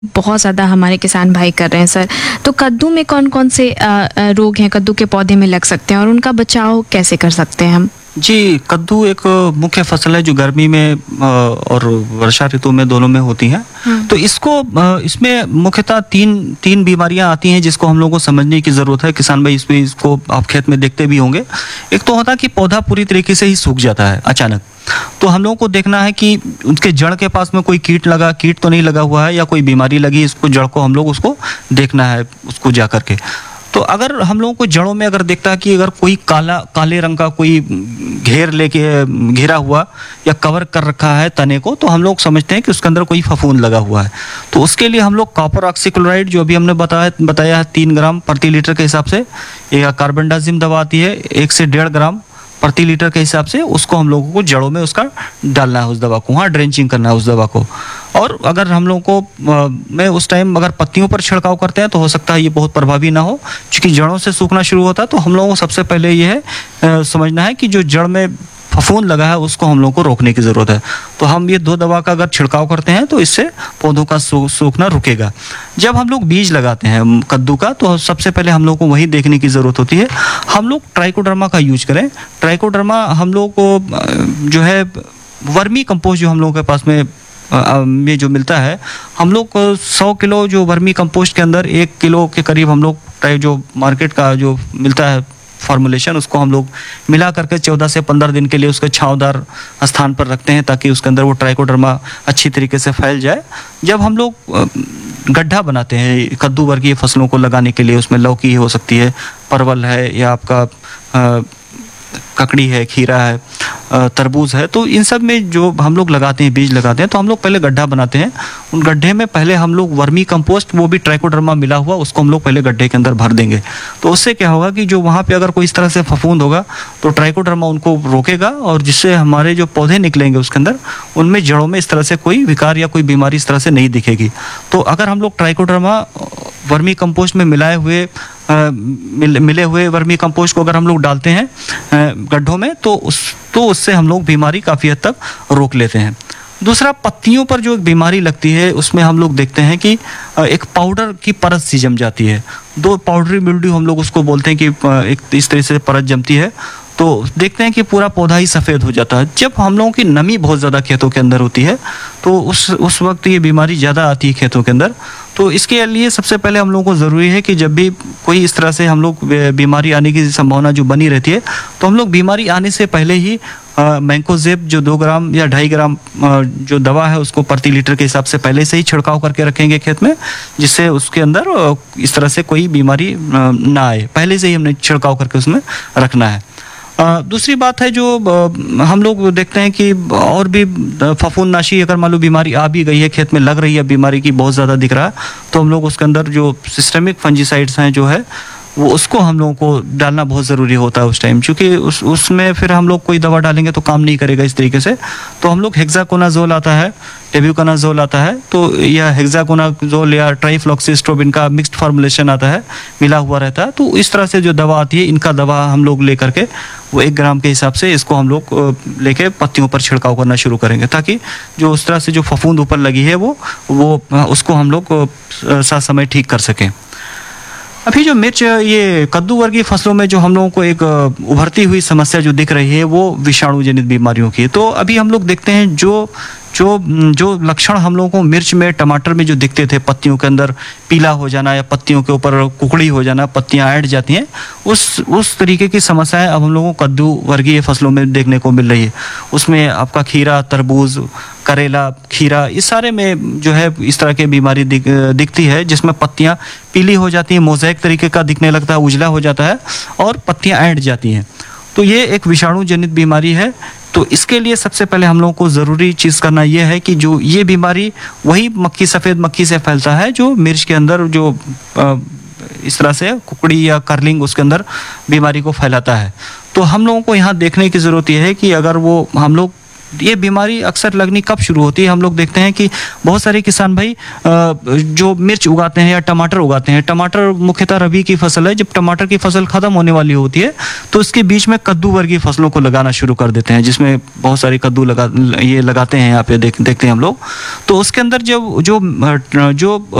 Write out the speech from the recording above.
बहुत ज़्यादा हमारे किसान भाई कर रहे हैं सर। तो कद्दू में कौन-कौन से रोग हैं कद्दू के पौधे में लग सकते हैं और उनका बचाव कैसे कर सकते हैं हम? जी, कद्दू एक मुख्य फसल है जो गर्मी में और वर्षा ऋतु में दोनों में होती हैं। तो इसमें मुख्यतः तीन बीमारियां आती हैं जिसको हम लोगों को समझने की ज़रूरत है। किसान भाई इसको आप खेत में देखते भी होंगे। एक तो होता है कि पौधा पूरी तरीके से ही सूख जाता है अचानक। तो हम लोगों को देखना है कि उसके जड़ के पास में कोई कीट तो नहीं लगा हुआ है या कोई बीमारी लगी, इसको जड़ को हम लोग उसको देखना है उसको जा करके। तो अगर हम लोगों को जड़ों में अगर देखता है कि अगर कोई काले रंग का कोई घेरा हुआ या कवर कर रखा है तने को, तो हम लोग समझते हैं कि उसके अंदर कोई फफूंद लगा हुआ है। तो उसके लिए हम लोग कॉपर ऑक्सीक्लोराइड जो अभी हमने बताया है 3 ग्राम प्रति लीटर के हिसाब से, या कार्बेंडाजिम दवा आती है 1 से 1.5 ग्राम प्रति लीटर के हिसाब से, उसको हम लोगों को जड़ों में उसका डालना है उस दवा को, वहाँ ड्रेंचिंग करना है उस दवा को। और अगर हम लोगों को में उस टाइम अगर पत्तियों पर छिड़काव करते हैं तो हो सकता है ये बहुत प्रभावी ना हो, क्योंकि जड़ों से सूखना शुरू होता है। तो हम लोगों को सबसे पहले ये है समझना है कि जो जड़ में फफूंद लगा है उसको हम लोगों को रोकने की ज़रूरत है। तो हम ये 2 दवा का अगर छिड़काव करते हैं तो इससे पौधों का सूखना रुकेगा। जब हम लोग बीज लगाते हैं कद्दू का, तो सबसे पहले हम लोग को वही देखने की ज़रूरत होती है, हम लोग ट्राइकोडर्मा का यूज करें। ट्राइकोडर्मा हम लोग को जो है वर्मी कंपोस्ट जो हम लोगों के पास में जो मिलता है, हम लोग 100 किलो जो वर्मी कंपोस्ट के अंदर 1 किलो के करीब हम लोग जो मार्केट का जो मिलता है फॉर्मुलेशन, उसको हम लोग मिला करके 14 से 15 दिन के लिए उसके छांवदार स्थान पर रखते हैं ताकि उसके अंदर वो ट्राइकोडर्मा अच्छी तरीके से फैल जाए। जब हम लोग गड्ढा बनाते हैं कद्दू वर्गीय फसलों को लगाने के लिए, उसमें लौकी हो सकती है, परवल है, या आपका ककड़ी है, खीरा है, तरबूज है, तो इन सब में जो हम लोग लगाते हैं बीज लगाते हैं, तो हम लोग पहले गड्ढा बनाते हैं। उन गड्ढे में पहले हम लोग वर्मी कंपोस्ट, वो भी ट्राइकोडर्मा मिला हुआ, उसको हम लोग पहले गड्ढे के अंदर भर देंगे। तो उससे क्या होगा कि जो वहाँ पे अगर कोई इस तरह से फफूंद होगा तो ट्राइकोडर्मा उनको रोकेगा, और जिससे हमारे जो पौधे निकलेंगे उसके अंदर, उनमें जड़ों में इस तरह से कोई विकार या कोई बीमारी इस तरह से नहीं दिखेगी। तो अगर हम लोग ट्राइकोडर्मा वर्मी कंपोस्ट में मिले हुए वर्मी कंपोस्ट को अगर हम लोग डालते हैं गड्ढों में, तो उससे हम लोग बीमारी काफ़ी हद तक रोक लेते हैं। दूसरा, पत्तियों पर जो एक बीमारी लगती है उसमें हम लोग देखते हैं कि एक पाउडर की परत सी जम जाती है। 2 पाउडरी मिल्ड्यू हम लोग उसको बोलते हैं कि एक इस तरह से परत जमती है, तो देखते हैं कि पूरा पौधा ही सफ़ेद हो जाता है। जब हम लोगों की नमी बहुत ज़्यादा खेतों के अंदर होती है तो उस वक्त ये बीमारी ज़्यादा आती है खेतों के अंदर। तो इसके लिए सबसे पहले हम लोगों को ज़रूरी है कि जब भी कोई इस तरह से हम लोग बीमारी आने की संभावना जो बनी रहती है, तो हम लोग बीमारी आने से पहले ही मैंकोजेब जो 2 ग्राम या 2.5 ग्राम जो दवा है उसको प्रति लीटर के हिसाब से पहले से ही छिड़काव करके रखेंगे खेत में, जिससे उसके अंदर इस तरह से कोई बीमारी ना आए। पहले से ही हमने छिड़काव करके उसमें रखना है। दूसरी बात है जो हम लोग देखते हैं कि और भी फफूंदनाशी अगर मान लो बीमारी आ भी गई है, खेत में लग रही है बीमारी की बहुत ज़्यादा दिख रहा है, तो हम लोग उसके अंदर जो सिस्टेमिक फंजीसाइड्स हैं जो है वो उसको हम लोगों को डालना बहुत ज़रूरी होता है उस टाइम, क्योंकि उसमें फिर हम लोग कोई दवा डालेंगे तो काम नहीं करेगा इस तरीके से। तो हम लोग हेक्साकोनाजोल आता है, टेब्यूकोनाजोल आता है, तो यह हेक्साकोनाजोल या ट्राइफ्लॉक्सीस्ट्रोबिन का मिक्स्ड फार्मूलेशन आता है, मिला हुआ रहता है। तो इस तरह से जो दवा आती है, इनका दवा हम लोग ले करके वो 1 ग्राम के हिसाब से इसको हम लोग लेके पत्तियों पर छिड़काव करना शुरू करेंगे, ताकि जो उस तरह से जो फफूंद ऊपर लगी है वो उसको हम लोग साथ समय ठीक कर सकें। अभी जो मिर्च, ये कद्दू वर्गीय फसलों में जो हम लोगों को एक उभरती हुई समस्या जो दिख रही है वो विषाणु जनित बीमारियों की। तो अभी हम लोग देखते हैं जो लक्षण हम लोगों को मिर्च में, टमाटर में जो दिखते थे, पत्तियों के अंदर पीला हो जाना या पत्तियों के ऊपर कुकड़ी हो जाना, पत्तियां ऐंठ जाती हैं, उस तरीके की समस्याएं अब हम लोगों को कद्दू वर्गीय फसलों में देखने को मिल रही है। उसमें आपका खीरा, तरबूज, करेला, खीरा, इस सारे में जो है इस तरह की बीमारी दिखती है, जिसमें पत्तियां पीली हो जाती हैं, मोज़ेक तरीके का दिखने लगता है, उजला हो जाता है और पत्तियां ऐंठ जाती हैं। तो ये एक विषाणु जनित बीमारी है। तो इसके लिए सबसे पहले हम लोगों को ज़रूरी चीज़ करना यह है कि जो ये बीमारी वही सफ़ेद मक्खी से फैलता है जो मिर्च के अंदर जो इस तरह से कुकड़ी या कर्लिंग उसके अंदर बीमारी को फैलाता है। तो हम लोगों को यहाँ देखने की ज़रूरत यह है कि अगर वो हम लोग ये बीमारी अक्सर लगनी कब शुरू होती है? हम लोग देखते हैं कि बहुत सारे किसान भाई जो मिर्च उगाते हैं या टमाटर उगाते हैं, टमाटर मुख्यतः रबी की फसल है, जब टमाटर की फसल खत्म होने वाली होती है तो उसके बीच में कद्दू वर्गीय फसलों को लगाना शुरू कर देते हैं, जिसमें बहुत सारे कद्दू लगाते हैं। यहाँ पे देखते हैं हम लोग। तो उसके अंदर जो